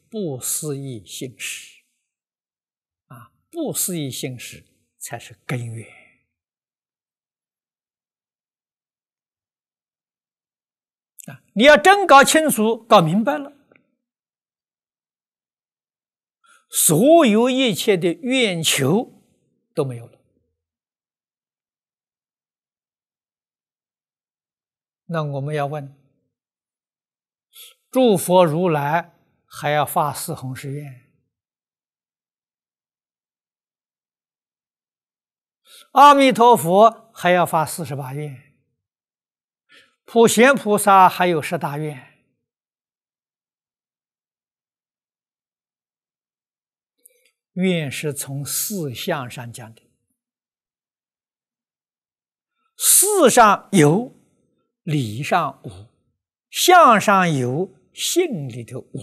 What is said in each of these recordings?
不思议性实啊，不思议性实才是根源啊！你要真搞清楚、搞明白了，所有一切的愿求都没有了。那我们要问：诸佛如来还要发四弘誓愿，阿弥陀佛还要发48愿，普贤菩萨还有10大愿，愿是从事相上讲的，事上有，理上无，相上有，性里头无。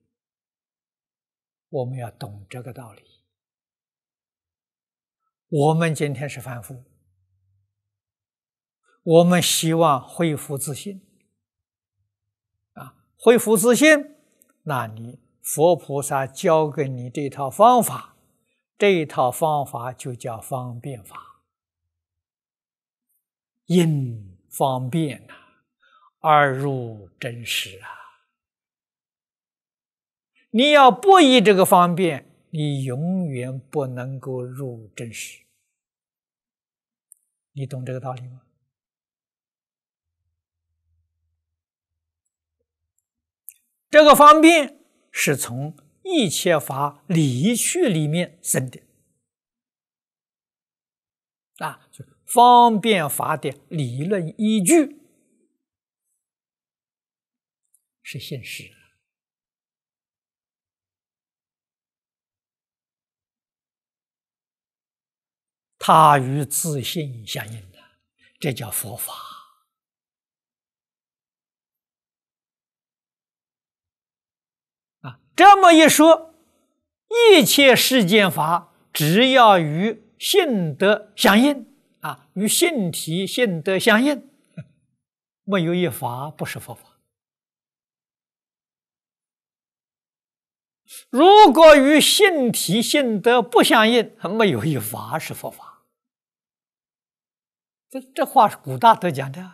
我们要懂这个道理。我们今天是凡夫，我们希望恢复自信啊，恢复自信，那你佛菩萨教给你这套方法，这一套方法就叫方便法。因方便而入真实啊！你要不依这个方便，你永远不能够入真实。你懂这个道理吗？这个方便是从一切法理趣里面生的啊，就方便法的理论依据是现实，它与自性相应的，这叫佛法啊。这么一说，一切世间法只要与性德相应啊，与性体性德相应，没有一法不是佛法。如果与性体性德不相应，没有一法是佛法。这话是古大德讲的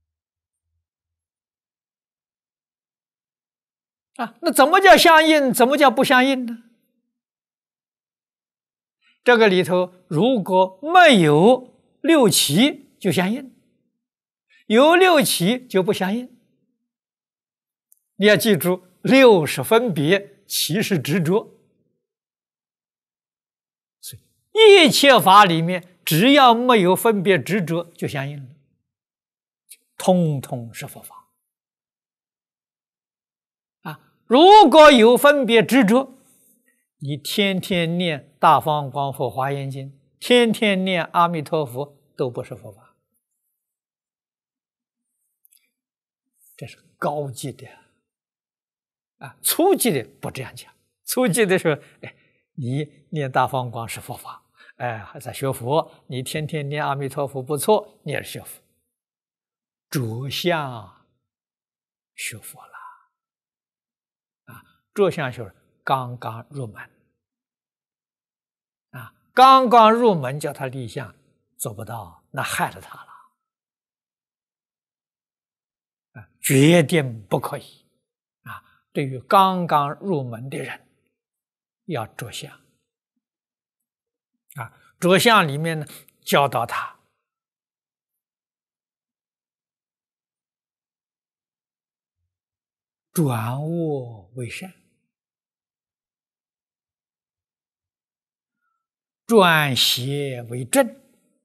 啊。那怎么叫相应？怎么叫不相应呢？这个里头如果没有六起就相应，有六起就不相应。你要记住，六是分别，起是执着。所以一切法里面，只要没有分别执着，就相应了，通通是佛法啊。如果有分别执着，你天天念大方广佛华严经，天天念阿弥陀佛，都不是佛法。这是高级的啊，初级的不这样讲。初级的说，你念大方广是佛法，还在学佛，你天天念阿弥陀佛不错，你也是学佛。着相学佛了啊，着相学刚刚入门啊，刚刚入门叫他立相，做不到，那害了他了啊，决定不可以啊。对于刚刚入门的人，要着相啊，着相里面呢，教导他转恶为善，转邪为正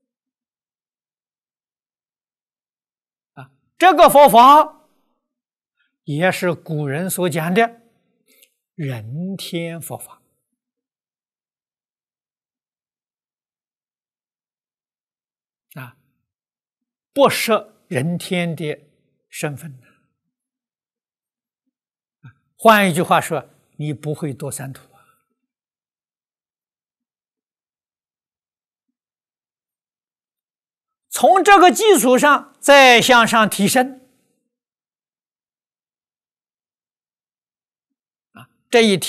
啊。这个佛法也是古人所讲的人天佛法啊，不设人天的身份。换一句话说，你不会堕三途啊。从这个基础上再向上提升啊，这一